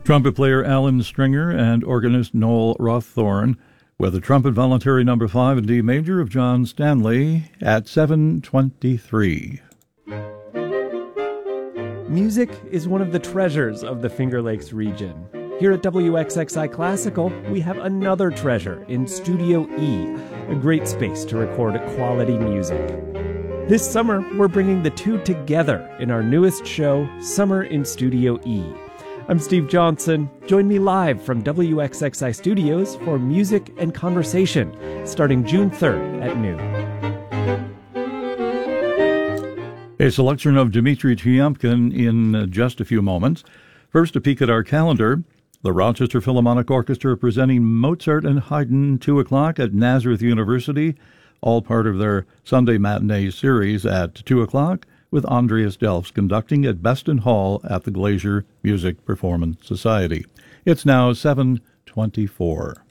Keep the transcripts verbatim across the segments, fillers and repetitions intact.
Trumpet player Alan Stringer and organist Noel Roththorn with the trumpet voluntary number five in D major of John Stanley at seven twenty-three. Music is one of the treasures of the Finger Lakes region. Here at W X X I Classical, we have another treasure in Studio E, a great space to record quality music. This summer, we're bringing the two together in our newest show, Summer in Studio E. I'm Steve Johnson. Join me live from W X X I Studios for Music and Conversation, starting June third at noon. A selection of Dmitri Tiomkin in just a few moments. First, a peek at our calendar. The Rochester Philharmonic Orchestra presenting Mozart and Haydn, two o'clock at Nazareth University, all part of their Sunday matinee series at two o'clock, with Andreas Delfs conducting at Beston Hall at the Glacier Music Performance Society. It's now seven twenty-four.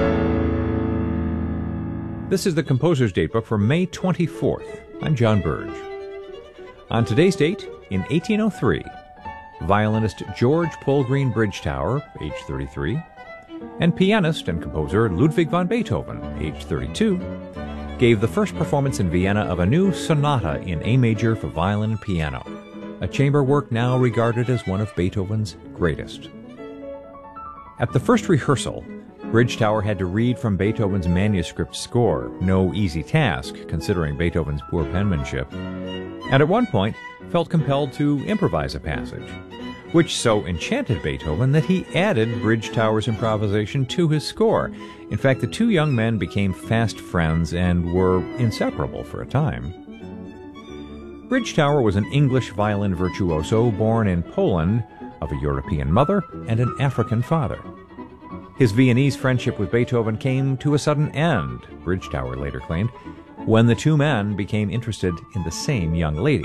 This is the Composer's Datebook for May twenty-fourth. I'm John Burge. On today's date, in eighteen oh three, violinist George Polgreen Bridgetower, age thirty-three, and pianist and composer Ludwig van Beethoven, age thirty-two, gave the first performance in Vienna of a new sonata in A major for violin and piano, a chamber work now regarded as one of Beethoven's greatest. At the first rehearsal, Bridgetower had to read from Beethoven's manuscript score, no easy task considering Beethoven's poor penmanship, and at one point felt compelled to improvise a passage, which so enchanted Beethoven that he added Bridgetower's improvisation to his score. In fact, the two young men became fast friends and were inseparable for a time. Bridgetower was an English violin virtuoso born in Poland of a European mother and an African father. His Viennese friendship with Beethoven came to a sudden end, Bridgetower later claimed, when the two men became interested in the same young lady.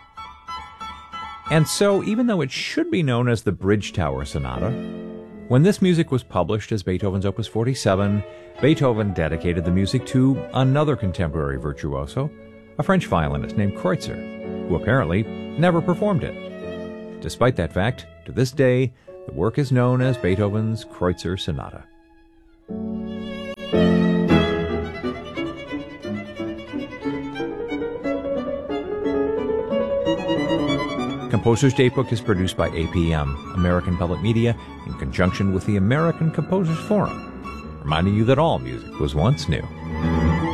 And so, even though it should be known as the Bridgetower Sonata, when this music was published as Beethoven's Opus forty-seven, Beethoven dedicated the music to another contemporary virtuoso, a French violinist named Kreutzer, who apparently never performed it. Despite that fact, to this day, the work is known as Beethoven's Kreutzer Sonata. Composer's Datebook is produced by A P M, American Public Media, in conjunction with the American Composers Forum, reminding you that all music was once new.